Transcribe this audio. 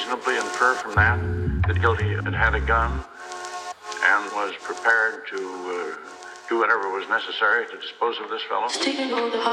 reasonably infer from that that Guilty had a gun and was prepared to do whatever was necessary to dispose of this fellow?